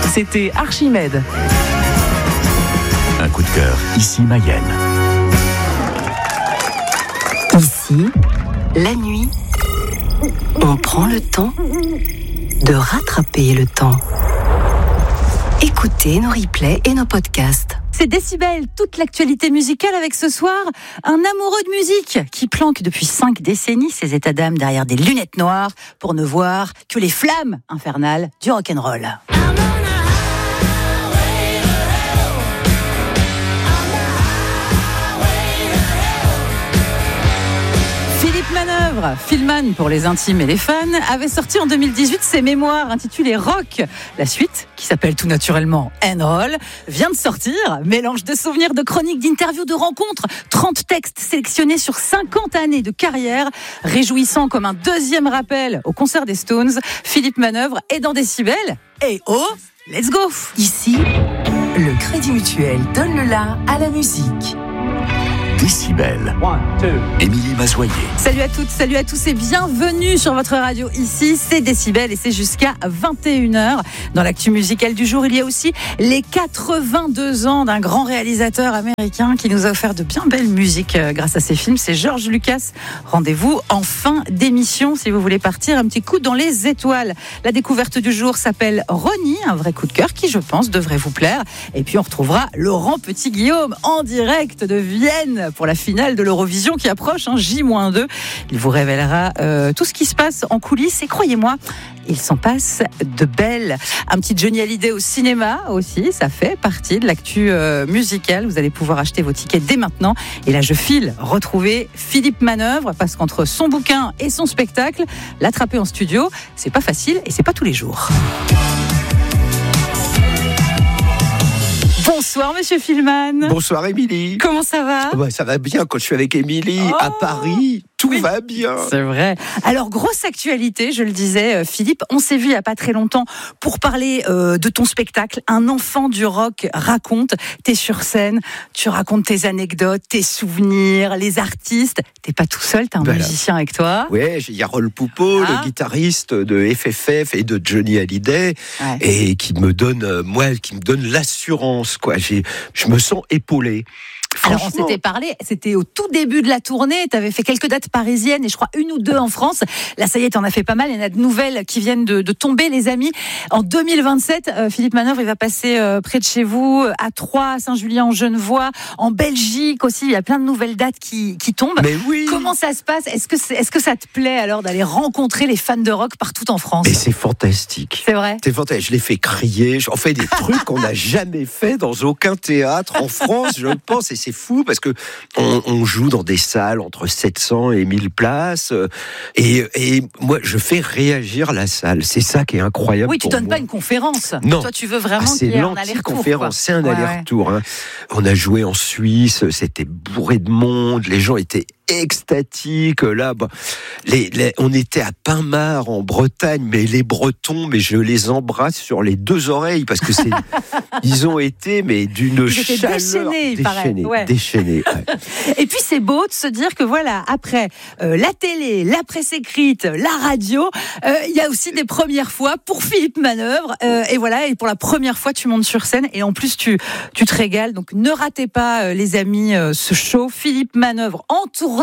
C'était Archimède. Un coup de cœur, ici Mayenne. Ici, la nuit, on prend le temps de rattraper le temps. Écoutez nos replays et nos podcasts. C'est Décibel, toute l'actualité musicale avec ce soir un amoureux de musique qui planque depuis 5 décennies ses états d'âme derrière des lunettes noires pour ne voir que les flammes infernales du rock'n'roll. Philippe Manœuvre, Philman pour les intimes et les fans, avait sorti en 2018 ses mémoires intitulées Rock. La suite, qui s'appelle tout naturellement And Roll, vient de sortir. Mélange de souvenirs, de chroniques, d'interviews, de rencontres. 30 textes sélectionnés sur 50 années de carrière. Réjouissant comme un deuxième rappel au concert des Stones, Philippe Manœuvre est dans Décibel. Et oh, let's go! Ici, le Crédit Mutuel donne le la à la musique. Décibel. Émilie Mazoyer. Salut à toutes, salut à tous et bienvenue sur votre radio. Ici, c'est Décibel et c'est jusqu'à 21h. Dans l'actu musicale du jour, il y a aussi les 82 ans d'un grand réalisateur américain qui nous a offert de bien belles musiques grâce à ses films. C'est George Lucas. Rendez-vous en fin d'émission si vous voulez partir un petit coup dans les étoiles. La découverte du jour s'appelle Ronnie, un vrai coup de cœur qui, je pense, devrait vous plaire. Et puis on retrouvera Laurent Petit-Guillaume en direct de Vienne pour la finale de l'Eurovision qui approche, J-2. Il vous révélera tout ce qui se passe en coulisses et croyez-moi, il s'en passe de belles. Un petit Johnny Hallyday au cinéma aussi, ça fait partie de l'actu musicale. Vous allez pouvoir acheter vos tickets dès maintenant. Et là, je file retrouver Philippe Manœuvre parce qu'entre son bouquin et son spectacle, l'attraper en studio, c'est pas facile et c'est pas tous les jours. Bonsoir Monsieur Philman. Bonsoir Émilie. Comment ça va ? Ça va bien quand je suis avec Émilie à Paris. Tout va bien. C'est vrai. Alors, grosse actualité, je le disais, Philippe, on s'est vu il n'y a pas très longtemps pour parler de ton spectacle. Un enfant du rock raconte. T'es sur scène, tu racontes tes anecdotes, tes souvenirs, les artistes. T'es pas tout seul, t'as un musicien avec toi. Oui, il y a Rolf Poupeau, le guitariste de FFF et de Johnny Hallyday, et qui me donne l'assurance, quoi. Je me sens épaulé. Alors on s'était parlé, c'était au tout début de la tournée, tu avais fait quelques dates parisiennes et je crois 1 ou 2 en France. Là ça y est, t'en as fait pas mal, il y en a de nouvelles qui viennent de tomber les amis. En 2027, Philippe Manœuvre, il va passer près de chez vous, à Troyes, à Saint-Julien-en-Genevois, en Belgique aussi, il y a plein de nouvelles dates qui tombent. Mais oui. Comment ça se passe ? Est-ce que ça te plaît alors d'aller rencontrer les fans de rock partout en France ? Mais c'est fantastique. C'est vrai ? C'est fantastique, je les fais crier, on fait des trucs qu'on n'a jamais fait dans aucun théâtre en France, je pense, et c'est fou parce que on joue dans des salles entre 700 et 1000 places et moi je fais réagir la salle. C'est ça qui est incroyable. Oui, tu donnes pas une conférence. Non. Toi, tu veux vraiment qu'il y ait un aller-retour. C'est un aller-retour. Hein. On a joué en Suisse, c'était bourré de monde, les gens étaient extatique. Là, on était à Pinmar en Bretagne, mais les Bretons, mais je les embrasse sur les 2 oreilles parce que ils ont été d'une chaleur déchaînée. Ouais. Et puis c'est beau de se dire que voilà, après la télé, la presse écrite, la radio, il y a aussi des premières fois pour Philippe Manœuvre. Et voilà, et pour la première fois, tu montes sur scène et en plus tu te régales. Donc ne ratez pas, les amis, ce show. Philippe Manœuvre en tournée.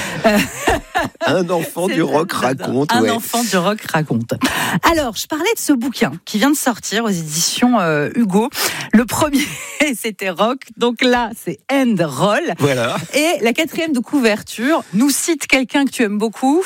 Un enfant du rock raconte. Un enfant du rock raconte. Alors, je parlais de ce bouquin qui vient de sortir aux éditions Hugo. Le premier, c'était Rock. Donc là, c'est And Roll. Voilà. Et la 4e de couverture nous cite quelqu'un que tu aimes beaucoup.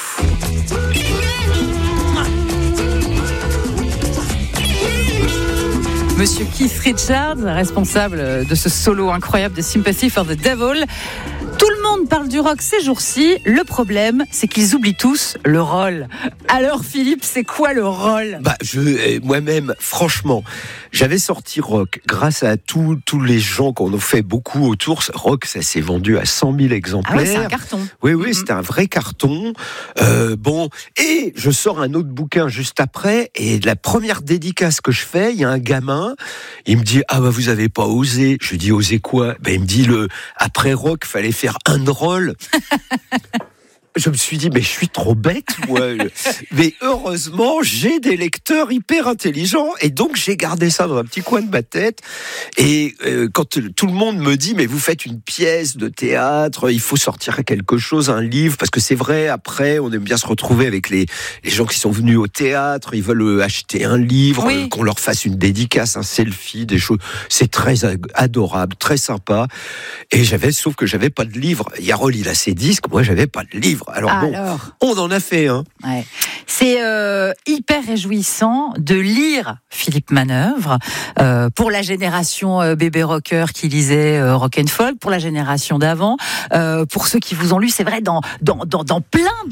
Monsieur Keith Richards, responsable de ce solo incroyable de Sympathy for the Devil. Tout le monde parle du rock ces jours-ci. Le problème, c'est qu'ils oublient tous le roll. Alors, Philippe, c'est quoi le roll ? Moi-même, franchement, j'avais sorti Rock grâce à tous les gens qu'on a fait beaucoup autour. Rock, ça s'est vendu à 100 000 exemplaires. Ah ouais, c'est un carton. Oui, c'était un vrai carton. Et je sors un autre bouquin juste après. Et la première dédicace que je fais, il y a un gamin. Il me dit, vous avez pas osé. Je lui dis, osé quoi ? Il me dit, après Rock, fallait faire un roll. je me suis dit, mais je suis trop bête, moi. Mais heureusement, j'ai des lecteurs hyper intelligents. Et donc, j'ai gardé ça dans un petit coin de ma tête. Et quand tout le monde me dit, mais vous faites une pièce de théâtre, il faut sortir quelque chose, un livre, parce que c'est vrai, après, on aime bien se retrouver avec les gens qui sont venus au théâtre, ils veulent acheter un livre, Oui. qu'on leur fasse une dédicace, un selfie, des choses. C'est très adorable, très sympa. Et sauf que j'avais pas de livre. Yarol, il a ses disques, moi, j'avais pas de livre. Alors, on en a fait un. Ouais. C'est hyper réjouissant de lire Philippe Manœuvre pour la génération bébé rocker qui lisait rock and folk, pour la génération d'avant, pour ceux qui vous ont lu, c'est vrai, dans plein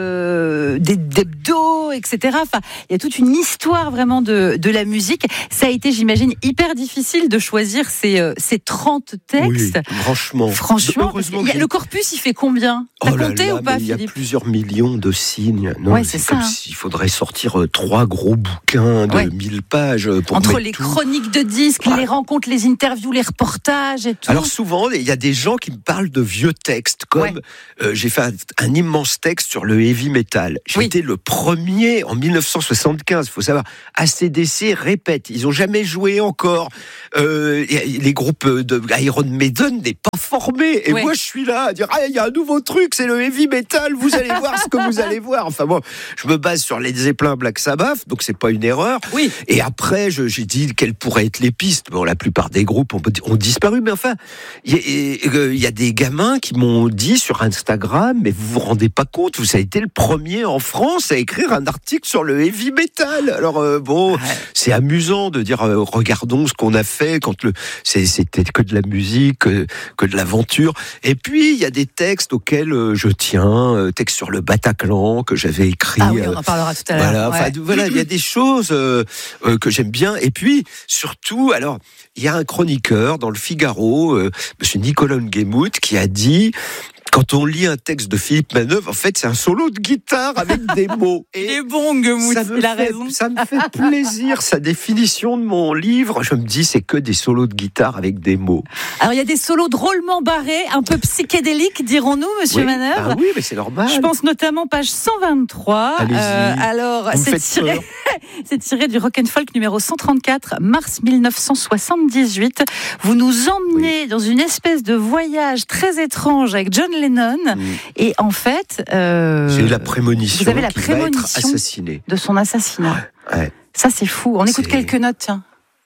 d'hebdos, etc. Enfin, il y a toute une histoire vraiment de la musique. Ça a été, j'imagine, hyper difficile de choisir ces 30 textes. Oui, franchement, le corpus, il fait combien? T'as compté ou pas, il y a Philippe? plusieurs millions de signes. Non, Ouais, c'est comme ça, s'il faudrait sortir 3 gros bouquins de 1000 pages pour entre mettre les tout. chroniques de disques, les rencontres, les interviews, les reportages et tout. Alors souvent, il y a des gens qui me parlent de vieux textes, comme j'ai fait un immense texte sur le heavy metal. J'ai été le premier en 1975, il faut savoir. AC/DC répète, ils n'ont jamais joué encore. Les groupes de Iron Maiden n'est pas formé. Et moi, je suis là à dire, il y a un nouveau truc, c'est le heavy metal, vous allez voir ce que vous allez voir. Enfin bon, je me base sur Led Zeppelin, Black Sabbath, donc c'est pas une erreur. Oui. Et après, j'ai dit quelles pourraient être les pistes. Bon, la plupart des groupes ont disparu, mais enfin, il y a des gamins qui m'ont dit sur Instagram, mais vous vous rendez pas compte, vous avez été le premier en France à écrire un article sur le heavy metal. Alors c'est amusant de dire regardons ce qu'on a fait quand c'était que de la musique, que de l'aventure. Et puis il y a des textes auxquels je tiens, textes sur le Bataclan que j'avais écrit. Ah oui, on en parlera tout à l'heure. Voilà, il y a des choses que j'aime bien. Et puis surtout, alors il y a un chroniqueur dans le Figaro, Monsieur Nicolas Nguemout, qui a dit: quand on lit un texte de Philippe Manœuvre, en fait, c'est un solo de guitare avec des mots. Et il est bon, Nguemout, il a raison. Ça me fait plaisir, sa définition de mon livre. Je me dis, c'est que des solos de guitare avec des mots. Alors, il y a des solos drôlement barrés, un peu psychédéliques, dirons-nous, Monsieur Manœuvre. Ah oui, mais c'est normal. Je pense notamment page 123. Allez-y. Alors, c'est tiré du Rock and Folk numéro 134, mars 1978. Vous nous emmenez dans une espèce de voyage très étrange avec John Lennon. Et en fait, j'ai la prémonition. Vous avez la qu'il va être prémonition assassiné. de son assassinat. Ouais. Ça, c'est fou. On écoute quelques notes, tiens.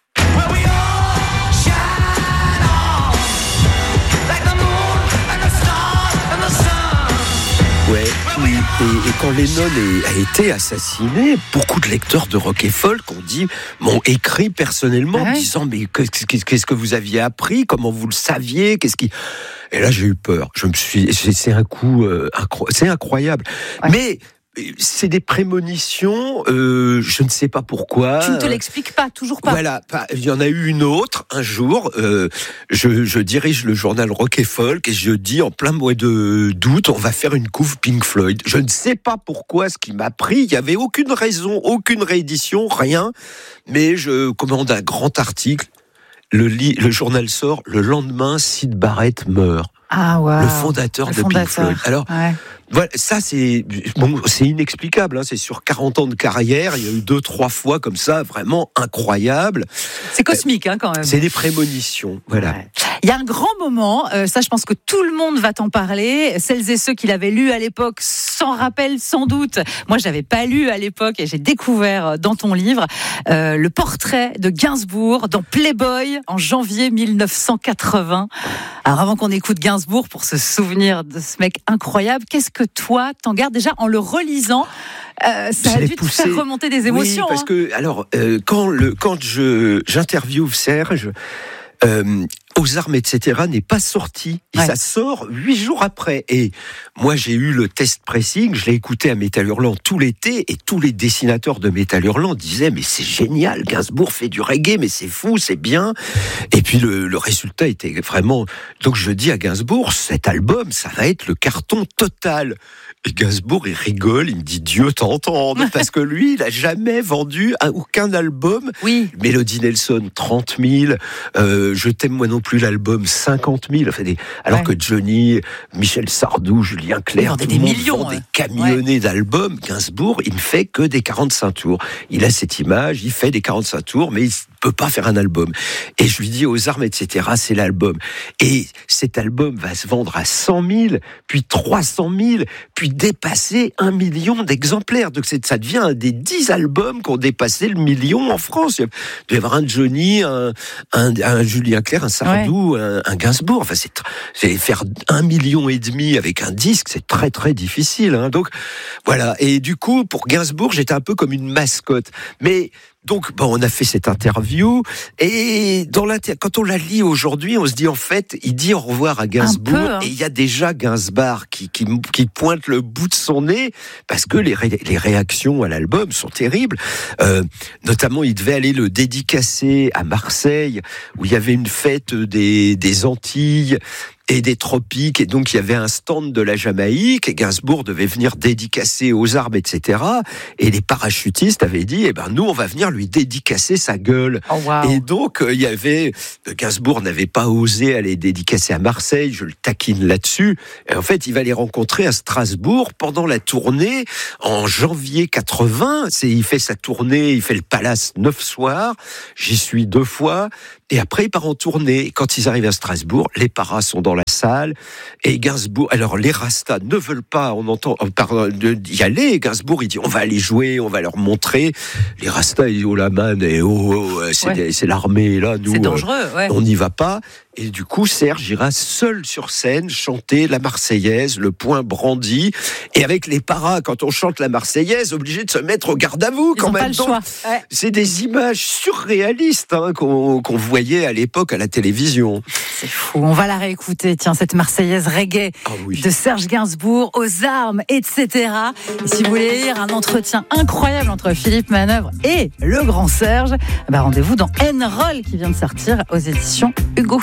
Ouais. Et quand Lennon a été assassiné, beaucoup de lecteurs de rock et folk m'ont écrit personnellement, en disant mais qu'est-ce que vous aviez appris, comment vous le saviez, Et là j'ai eu peur. C'est un coup, c'est incroyable. Ouais. Mais c'est des prémonitions, je ne sais pas pourquoi. Tu ne te l'expliques pas, toujours pas. Voilà, il y en a eu une autre, un jour, je dirige le journal Rock et Folk et je dis en plein mois d'août, on va faire une couve Pink Floyd. Je ne sais pas pourquoi, ce qui m'a pris, il n'y avait aucune raison, aucune réédition, rien, mais je commande un grand article, le journal sort, le lendemain, Syd Barrett meurt. Ah, wow. Le fondateur de Pink Floyd. Alors, voilà, ça c'est inexplicable, hein, c'est sur 40 ans de carrière, il y a eu 2-3 fois comme ça, vraiment incroyable. C'est cosmique, hein, quand même. C'est des prémonitions, voilà. Ouais. Il y a un grand moment, ça je pense que tout le monde va t'en parler, celles et ceux qui l'avaient lu à l'époque s'en rappellent sans doute. Moi je l'avais pas lu à l'époque et j'ai découvert dans ton livre le portrait de Gainsbourg dans Playboy en janvier 1980. Alors avant qu'on écoute Gainsbourg pour se souvenir de ce mec incroyable, qu'est-ce que toi t'en gardes déjà en le relisant? Ça a dû te faire remonter des émotions. Oui, parce que alors quand j'interviewe Serge, Aux armes, etc. n'est pas sorti. Et ça sort 8 jours après. Et moi, j'ai eu le test pressing, je l'ai écouté à Métal Hurlant tout l'été, et tous les dessinateurs de Métal Hurlant disaient, mais c'est génial, Gainsbourg fait du reggae, mais c'est fou, c'est bien. Et puis le résultat était vraiment... Donc je dis à Gainsbourg, cet album, ça va être le carton total. Et Gainsbourg, il rigole, il me dit Dieu t'entende, parce que lui, il a jamais vendu aucun album. Oui. Mélodie Nelson, 30 000. Je t'aime moi non plus, l'album, 50 000. Enfin, alors que Johnny, Michel Sardou, Julien Clerc, tout le monde vend des camionnets d'albums. Gainsbourg, il ne fait que des 45 tours. Il a cette image, il fait des 45 tours, mais il peut pas faire un album. Et je lui dis aux armes, etc., c'est l'album. Et cet album va se vendre à 100 000, puis 300 000, puis dépasser 1 million d'exemplaires. Donc ça devient un des 10 albums qui ont dépassé le million en France. Il doit y avoir un Johnny, un Julien Clerc, un Sardou, un Gainsbourg. Enfin, c'est faire 1,5 million avec un disque, c'est très très difficile. Hein. Donc voilà. Et du coup, pour Gainsbourg, j'étais un peu comme une mascotte. Mais donc, on a fait cette interview et quand on la lit aujourd'hui, on se dit en fait, il dit au revoir à Gainsbourg et il y a déjà Gainsbourg qui pointe le bout de son nez parce que les réactions à l'album sont terribles. Notamment, il devait aller le dédicacer à Marseille où il y avait une fête des Antilles et des tropiques, et donc il y avait un stand de la Jamaïque, et Gainsbourg devait venir dédicacer aux armes, etc. Et les parachutistes avaient dit, nous, on va venir lui dédicacer sa gueule. Oh, wow. Et donc, Gainsbourg n'avait pas osé aller dédicacer à Marseille, je le taquine là-dessus. Et en fait, il va les rencontrer à Strasbourg pendant la tournée, en janvier 80. Il fait sa tournée, il fait le Palace 9 soirs, j'y suis 2 fois, et après il part en tournée. Et quand ils arrivent à Strasbourg, les paras sont dans la salle, et Gainsbourg, alors les Rastas ne veulent pas, y aller. Gainsbourg, il dit, on va aller jouer, on va leur montrer. Les Rastas, ils disent, oh la man, c'est l'armée, là, nous, c'est dangereux, on n'y va pas. Et du coup, Serge ira seul sur scène chanter la Marseillaise, le poing brandi. Et avec les paras, quand on chante la Marseillaise, obligé de se mettre au garde à vous quand même. C'est des images surréalistes qu'on voyait à l'époque à la télévision. C'est fou. On va la réécouter. Tiens, cette Marseillaise reggae de Serge Gainsbourg aux armes, etc. Et si vous voulez lire un entretien incroyable entre Philippe Manœuvre et le grand Serge, rendez-vous dans N-Roll qui vient de sortir aux éditions Hugo.